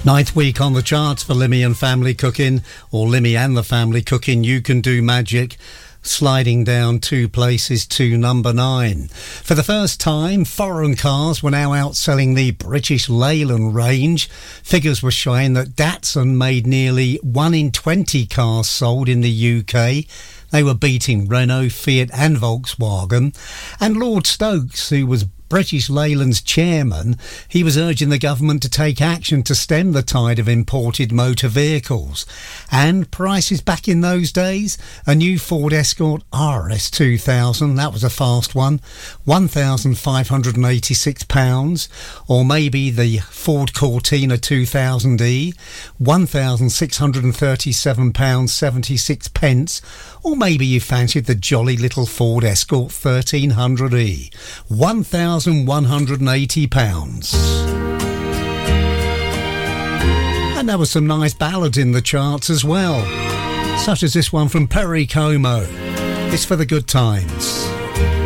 Ninth week on the charts for Limmy and Family Cooking, or Limmy and the Family Cooking. You Can Do Magic, sliding down 2 places to number 9. For the first time, foreign cars were now outselling the British Leyland range. Figures were showing that Datsun made nearly 1 in 20 cars sold in the UK. They were beating Renault, Fiat and Volkswagen. And Lord Stokes, who was British Leyland's chairman, he was urging the government to take action to stem the tide of imported motor vehicles. And prices back in those days, a new Ford Escort RS 2000, that was a fast one, £1,586, or maybe the Ford Cortina 2000E, £1,637.76, or maybe you fancied the jolly little Ford Escort 1300E, £1,180. And there were some nice ballads in the charts as well, such as this one from Perry Como. It's for the good times.